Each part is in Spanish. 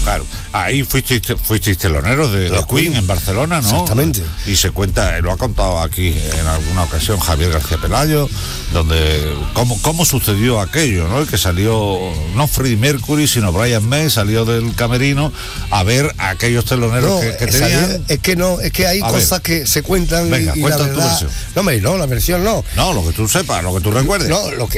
Claro, ahí fuisteis teloneros de Queen en Barcelona, ¿no? Exactamente. Y se cuenta, lo ha contado aquí en alguna ocasión Javier García Pelayo, donde cómo sucedió aquello, ¿no? El que salió, no Freddie Mercury, sino Brian May, salió del camerino a ver a aquellos teloneros que tenían. Es que hay cosas que se cuentan. Venga, y cuenta la verdad, tu versión. No, la versión no. No, lo que tú sepas, lo que tú recuerdes. No, lo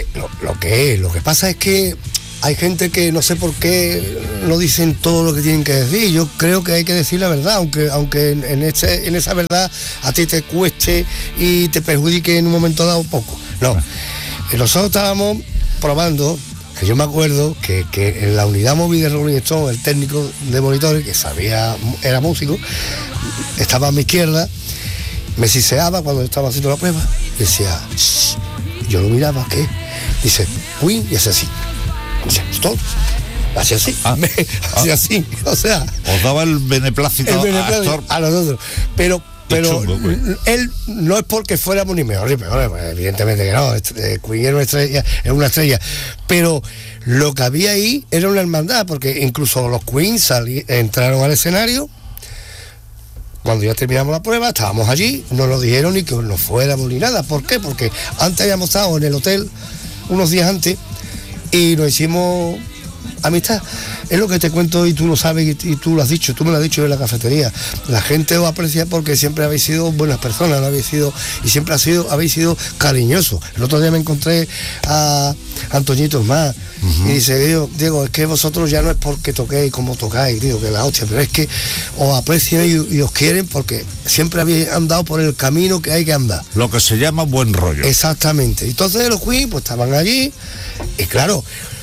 que pasa es que hay gente que no sé por qué no dicen todo lo que tienen que decir. Yo creo que hay que decir la verdad, aunque en esa verdad a ti te cueste y te perjudique en un momento dado un poco. No, nosotros estábamos probando, que yo me acuerdo que en la unidad móvil de Rolling Stone, el técnico de monitores, que era músico, estaba a mi izquierda, me siseaba cuando estaba haciendo la prueba, decía, shh. Yo lo miraba, ¿qué? Dice, Queen, y hace así. Dice, stop. Hacía así. Hacía así. O sea. Os daba el beneplácito a nosotros. Pero chungo, él no es porque fuéramos ni mejor ni peor, evidentemente que no. Queen era una estrella. Pero lo que había ahí era una hermandad, porque incluso los Queen entraron al escenario. Cuando ya terminamos la prueba, estábamos allí, no nos dijeron ni que nos fuéramos ni nada. ¿Por qué? Porque antes habíamos estado en el hotel unos días antes y nos hicimos amistad. Es lo que te cuento y tú lo sabes y tú lo has dicho, tú me lo has dicho en la cafetería. La gente os aprecia porque siempre habéis sido buenas personas, y siempre habéis sido cariñosos. El otro día me encontré a Antoñito más y dice, Diego, es que vosotros ya no es porque toquéis como tocáis, digo, que la hostia, pero es que os aprecian y os quieren porque siempre habéis andado por el camino que hay que andar. Lo que se llama buen rollo. Exactamente. Entonces los Queen pues estaban allí y claro,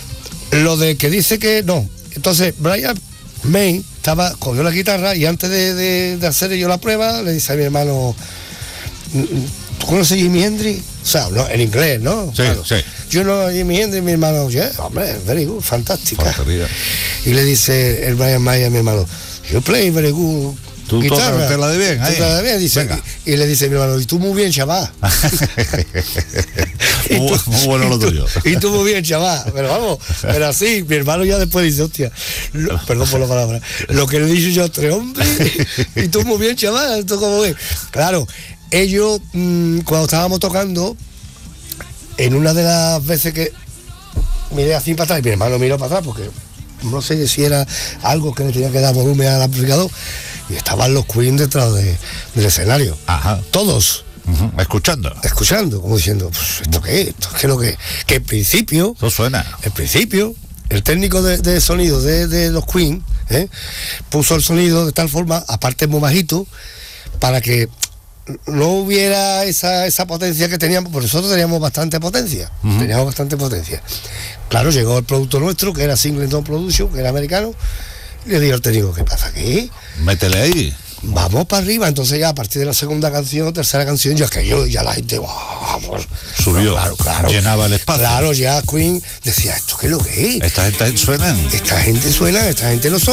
lo de que dice que no. Entonces Brian May cogió la guitarra y antes de hacer yo la prueba le dice a mi hermano, ¿tú conoces Jimi Hendrix? O sea, no, en inglés, ¿no? Sí, claro. sí. Yo no, Jimi Hendrix, mi hermano, hombre, very good, fantástica. Portería. Y le dice el Brian May a mi hermano, you play very good. Tú tocas la de bien, ahí. Bien, dice, y le dice mi hermano, y tú muy bien, chaval. Muy bueno lo tuyo. Y tú muy bien, chaval. Pero vamos, pero así, mi hermano ya después dice, hostia, perdón por la palabra, lo que le he dicho yo a este hombre, y tú muy bien, chaval, esto como ves. Claro, ellos, cuando estábamos tocando, en una de las veces que miré así para atrás, y mi hermano miró para atrás, porque no sé si era algo que le tenía que dar volumen al amplificador, y estaban los Queen detrás del escenario. Ajá. Todos. Escuchando, como diciendo, ¿esto qué es? ¿Esto qué es lo que es? Que en principio... Eso suena. En principio, el técnico de sonido de los Queen puso el sonido de tal forma, aparte muy bajito, para que no hubiera esa potencia que teníamos, porque nosotros teníamos bastante potencia. Claro, llegó el producto nuestro, que era Singleton Production, que era americano, y le digo al técnico, ¿qué pasa aquí? Métele ahí. Vamos para arriba. Entonces ya a partir de la segunda canción, tercera canción, ya la gente subió, claro, llenaba el espacio. Claro, ya Queen decía, ¿esto qué es lo que es? Esta gente suena, esta gente lo son.